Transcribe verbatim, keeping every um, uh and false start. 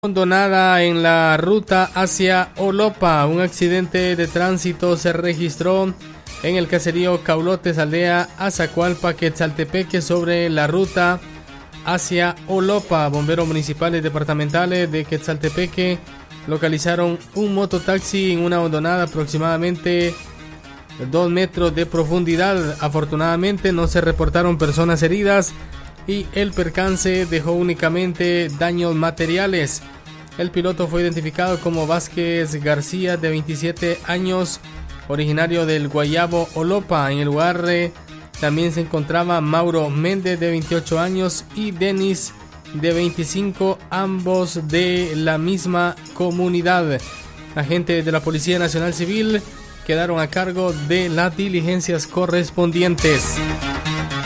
Abandonada en la ruta hacia Olopa. Un accidente de tránsito se registró en el caserío Caulotes, aldea Azacualpa, Quetzaltepeque, sobre la ruta hacia Olopa. Bomberos municipales departamentales de Quetzaltepeque localizaron un mototaxi en una hondonada aproximadamente dos metros de profundidad. Afortunadamente no se reportaron personas heridas y el percance dejó únicamente daños materiales. El piloto fue identificado como Vázquez García, de veintisiete años, originario del Guayabo, Olopa. En el lugar eh, también se encontraba Mauro Méndez, de veintiocho años, y Denis, de veinticinco, ambos de la misma comunidad. Agentes de la Policía Nacional Civil quedaron a cargo de las diligencias correspondientes.